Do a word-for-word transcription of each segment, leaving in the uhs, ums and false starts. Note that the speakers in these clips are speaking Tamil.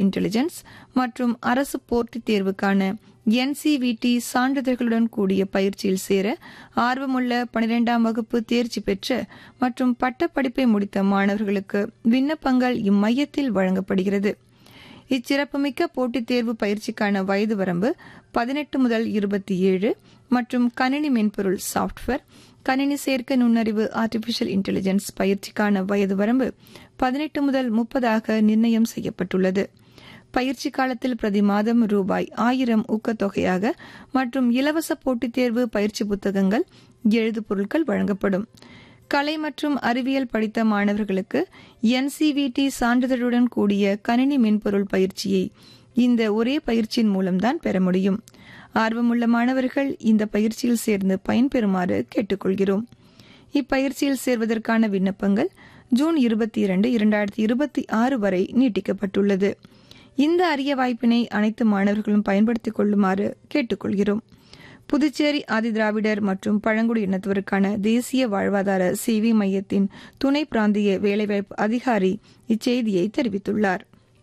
இன்டெலிஜென்ஸ் மற்றும் அரசு போட்டித் தேர்வுக்கான என்சிவிடி சான்றிதழ்களுடன் கூடிய பயிற்சியில் சேர ஆர்வமுள்ள பனிரெண்டாம் வகுப்பு தேர்ச்சி பெற்ற மற்றும் பட்டப்படிப்பை முடித்த மாணவர்களுக்கு விண்ணப்பங்கள் இம்மையத்தில் வழங்கப்படுகிறது. இச்சிறப்புமிக்க போட்டித் தேர்வு பயிற்சிக்கான வயது வரம்பு பதினெட்டு முதல் இருபத்தி ஏழு மற்றும் கணினி மென்பொருள் சாப்ட்வேர், கணினி சேர்க்கை நுண்ணறிவு ஆர்டிபிஷியல் இன்டெலிஜென்ஸ் பயிற்சிக்கான வயது வரம்பு பதினெட்டு முதல் முப்பதாக நிர்ணயம் செய்யப்பட்டுள்ளது. பயிற்சி காலத்தில் பிரதி மாதம் ரூபாய் ஆயிரம் ஊக்கத்தொகையாக மற்றும் இலவச போட்டித் தேர்வு பயிற்சி புத்தகங்கள், எழுது பொருட்கள் வழங்கப்படும். கலை மற்றும் அறிவியல் படித்த மாணவர்களுக்கு என்சிவிடி சான்றிதழுடன் கூடிய கணினி மென்பொருள் பயிற்சியை இந்த ஒரே பயிற்சியின் மூலம்தான் பெற முடியும். ஆர்வமுள்ள மாணவர்கள் இந்த பயிற்சியில் சேர்ந்து பயன்பெறுமாறு கேட்டுக்கொள்கிறோம். இப்பயிற்சியில் சேர்வதற்கான விண்ணப்பங்கள் ஜூன் இருபத்தி இரண்டு இரண்டாயிரத்தி இருபத்தி ஆறு வரை நீட்டிக்கப்பட்டுள்ளது. இந்த அரிய வாய்ப்பினை அனைத்து மாணவர்களும் பயன்படுத்திக் கொள்ளுமாறு கேட்டுக்கொள்கிறோம். புதுச்சேரி ஆதிதிராவிடர் மற்றும் பழங்குடி இனத்தவருக்கான தேசிய வாழ்வாதார சேவை மையத்தின் துணை பிராந்திய வேலைவாய்ப்பு அதிகாரி இச்செய்தியை தெரிவித்துள்ளார்.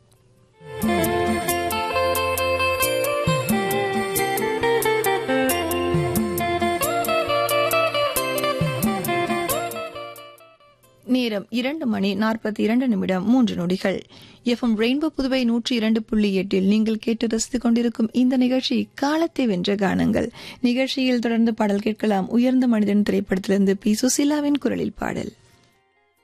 நேரம் இரண்டு மணி நாற்பத்தி இரண்டு நிமிடம் மூன்று நொடிகள். எஃப்எம் ரெயின்போ புதுவை நூற்றி இரண்டு புள்ளி எட்டில் நீங்கள் கேட்டு ரசித்துக் கொண்டிருக்கும் இந்த நிகழ்ச்சி காலத்தை வென்ற கானங்கள். நிகழ்ச்சியில் தொடர்ந்து பாடல் கேட்கலாம். உயர்ந்த மனிதன் திரைப்படத்திலிருந்து பி சுசீலாவின் குரலில் பாடல்.